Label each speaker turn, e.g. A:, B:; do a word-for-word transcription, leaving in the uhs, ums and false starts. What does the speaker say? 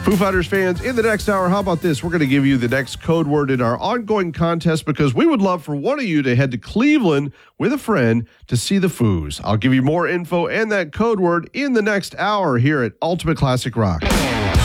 A: Foo Fighters fans, in the next hour, how about this? We're going to give you the next code word in our ongoing contest because we would love for one of you to head to Cleveland with a friend to see the Foos. I'll give you more info and that code word in the next hour here at Ultimate Classic Rock.